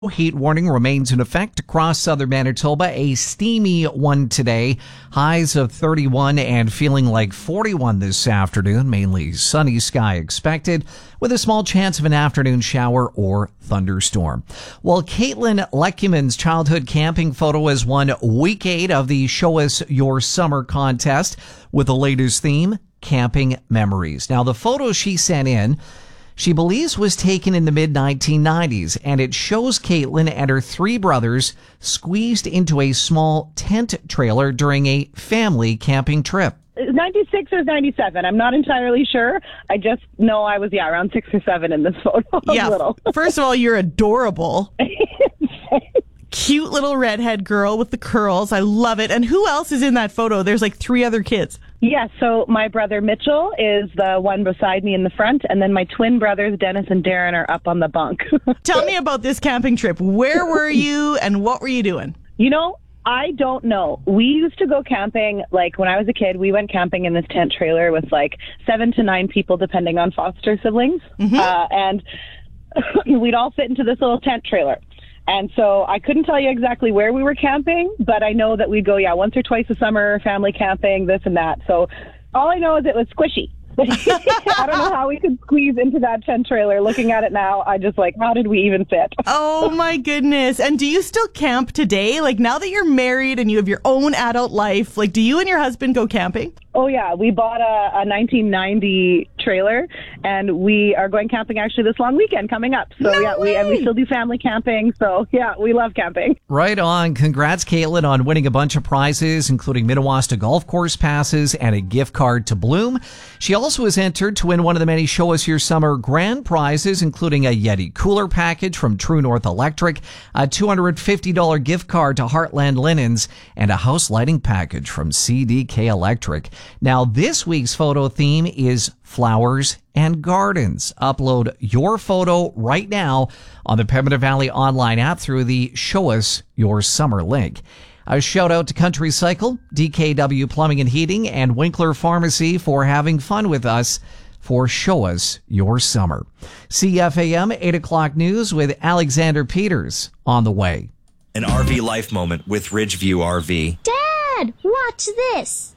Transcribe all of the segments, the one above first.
Heat warning remains in effect across southern Manitoba. A steamy one today. Highs of 31 and feeling like 41 this afternoon. Mainly sunny sky expected with a small chance of an afternoon shower or thunderstorm. Well, Caitlin Lekuman's childhood camping photo has won week 8 of the Show Us Your Summer contest with the latest theme, camping memories. Now, the photo she sent in, she believes was taken in the mid-1990s, and it shows Caitlin and her 3 brothers squeezed into a small tent trailer during a family camping trip. 96 or 97. I'm not entirely sure. I just know I was, around 6 or 7 in this photo. Yeah. Little. First of all, you're adorable. Cute little redhead girl with the curls. I love it. And who else is in that photo? There's like 3 other kids. Yes, so my brother Mitchell is the one beside me in the front, and then my twin brothers Dennis and Darren are up on the bunk. Tell me about this camping trip. Where were you and what were you doing? I don't know. We used to go camping, like when I was a kid, we went camping in this tent trailer with like 7 to 9 people, depending on foster siblings. And we'd all fit into this little tent trailer. And so I couldn't tell you exactly where we were camping, but I know that we'd go, once or twice a summer, family camping, this and that. So all I know is it was squishy. I don't know how we could squeeze into that tent trailer. Looking at it now, I just how did we even fit? Oh my goodness. And do you still camp today? Like now that you're married and you have your own adult life, do you and your husband go camping? Oh yeah, we bought a 1990 trailer and we are going camping actually this long weekend coming up. So we still do family camping. So yeah, we love camping. Right on. Congrats, Caitlin, on winning a bunch of prizes, including Minnewaska golf course passes and a gift card to Bloom. She also was entered to win one of the many Show Us Your Summer grand prizes, including a Yeti cooler package from True North Electric, a $250 gift card to Heartland Linens, and a house lighting package from CDK Electric. Now, this week's photo theme is flowers and gardens. Upload your photo right now on the Pembina Valley online app through the Show Us Your Summer link. A shout out to Country Cycle, DKW Plumbing and Heating, and Winkler Pharmacy for having fun with us for Show Us Your Summer. CFAM 8 o'clock news with Alexander Peters on the way. An RV life moment with Ridgeview RV. Dad, watch this.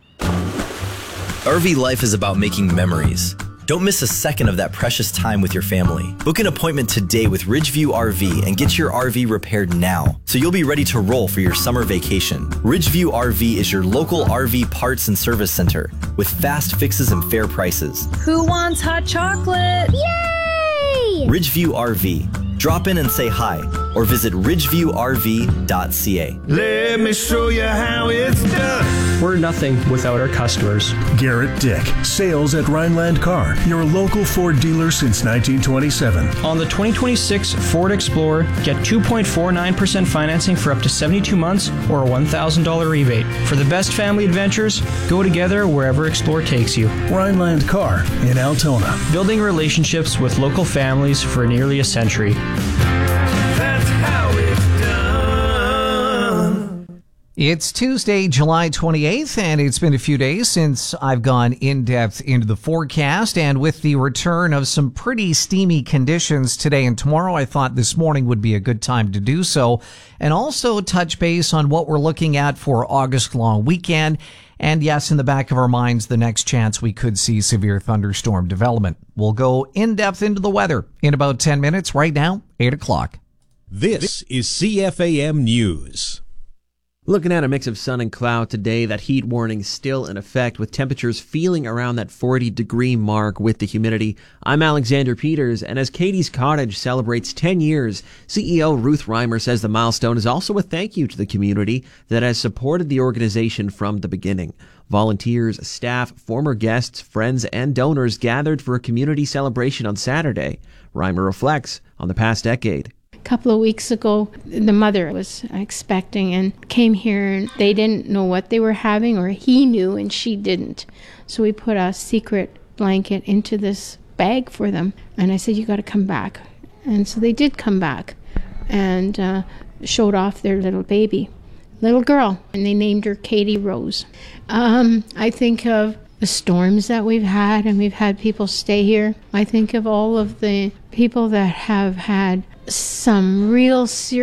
RV life is about making memories. Don't miss a second of that precious time with your family. Book an appointment today with Ridgeview RV and get your RV repaired now, so you'll be ready to roll for your summer vacation. Ridgeview RV is your local RV parts and service center with fast fixes and fair prices. Who wants hot chocolate? Yay! Ridgeview RV. Drop in and say hi, or visit ridgeviewrv.ca. Let me show you how it's done. We're nothing without our customers. Garrett Dick, sales at Rhineland Car, your local Ford dealer since 1927. On the 2026 Ford Explorer, get 2.49% financing for up to 72 months or a $1,000 rebate. For the best family adventures, go together wherever Explorer takes you. Rhineland Car in Altona. Building relationships with local families for nearly a century. That's how it's done. It's Tuesday, July 28th, and it's been a few days since I've gone in-depth into the forecast, and with the return of some pretty steamy conditions today and tomorrow, I thought this morning would be a good time to do so, and also touch base on what we're looking at for August long weekend, and yes, in the back of our minds, the next chance we could see severe thunderstorm development. We'll go in-depth into the weather in about 10 minutes. Right now, 8 o'clock. This is CFAM News. Looking at a mix of sun and cloud today, that heat warning still in effect with temperatures feeling around that 40-degree mark with the humidity. I'm Alexander Peters, and as Katie's Cottage celebrates 10 years, CEO Ruth Reimer says the milestone is also a thank you to the community that has supported the organization from the beginning. Volunteers, staff, former guests, friends, and donors gathered for a community celebration on Saturday. Reimer reflects on the past decade. Couple of weeks ago, the mother was expecting and came here, and they didn't know what they were having, or he knew and she didn't. So we put a secret blanket into this bag for them, and I said, you got to come back. And so they did come back and showed off their little baby, little girl, and they named her Katie Rose. I think of the storms that we've had, and we've had people stay here. I think of all of the people that have had some real serious